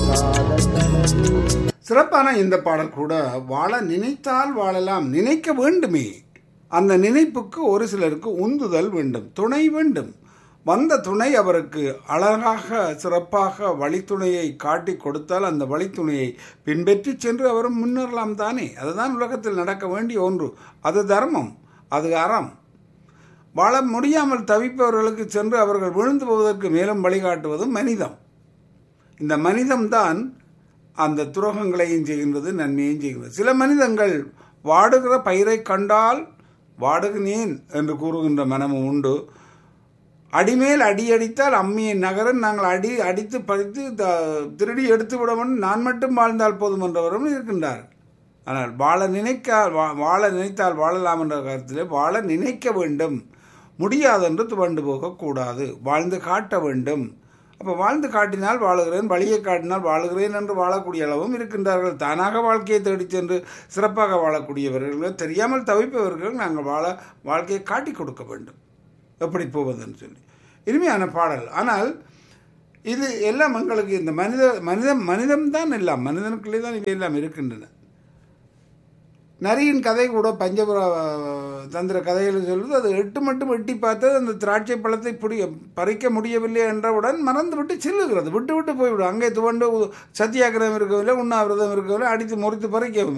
சிறப்பான இந்த பாடல் கூட வாழ நினைத்தால் வாழலாம், நினைக்க வேண்டுமே. அந்த நினைப்புக்கு ஒரு சிலருக்கு உந்துதல் வேண்டும், துணை வேண்டும். வந்த துணை அவருக்கு அழகாக சிறப்பாக வழித்துணையை காட்டி கொடுத்தால் அந்த வழித்துணையை பின்பற்றி சென்று அவரும் முன்னேறலாம் தானே. அதுதான் உலகத்தில் நடக்க வேண்டிய ஒன்று. அது தர்மம், அது அறம். வாழ முடியாமல் தவிப்பவர்களுக்கு சென்று அவர்கள் விழுந்து போவதற்கு மேலும் வழிகாட்டுவதும் மனிதம். இந்த மனிதம்தான் அந்த துரோகங்களையும் செய்கின்றது, நன்மையும் செய்கின்றது. சில மனிதங்கள் வாடுகிற பயிரை கண்டால் வாடுகினேன் என்று கூறுகின்ற மனமும் உண்டு. அடிமேல் அடியடித்தால் அம்மியை நகரன், நாங்கள் அடித்து பறித்து திருடி எடுத்து விடவும் நான் மட்டும் வாழ்ந்தால் போதும் என்றவரும் இருக்கின்றார். ஆனால் வாழ நினைத்தால் வாழலாம் என்ற கருத்திலே வாழ நினைக்க வேண்டும். முடியாதென்று துவண்டு போகக்கூடாது, வாழ்ந்து காட்ட வேண்டும். அப்போ வாழ்ந்து காட்டினால் வாழுகிறேன், வழியை காட்டினால் வாழுகிறேன் என்று வாழக்கூடிய அளவும் இருக்கின்றார்கள். தானாக வாழ்க்கையை தேடிச் சென்று சிறப்பாக வாழக்கூடியவர்கள், தெரியாமல் தவிப்பவர்கள் நாங்கள் வாழ்க்கையை காட்டி கொடுக்க வேண்டும் எப்படி போவதுன்னு சொல்லி. இனிமையான பாடல். ஆனால் இது எல்லாம் எங்களுக்கு இந்த மனிதம்தான் எல்லாம், மனிதனுக்குள்ளே தான் இவை எல்லாம் இருக்கின்றன. நரியின் கதை கூட பஞ்சபுர தந்திர கதைகள் சொல்வது, அது மட்டும் எட்டி பார்த்தது அந்த திராட்சை பழத்தை பறிக்க முடியவில்லை என்றவுடன் மறந்து விட்டு செல்லுகிறது, விட்டு போய்விடும். அங்கே துவண்டு சத்தியாகிரகம் இருக்கவில்லை, உண்ணாவிரதம் இருக்கவில்லை, அடித்து முறித்து பறிக்கவும்